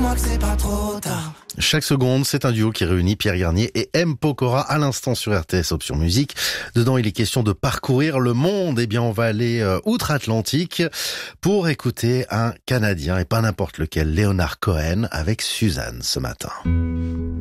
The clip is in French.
dis-moi que c'est pas trop tard. Chaque seconde, c'est un duo qui réunit Pierre Garnier et M. Pokora à l'instant sur RTS Option Musique. Dedans, il est question de parcourir le monde. Eh bien, on va aller outre-Atlantique pour écouter un Canadien et pas n'importe lequel, Leonard Cohen avec Suzanne ce matin.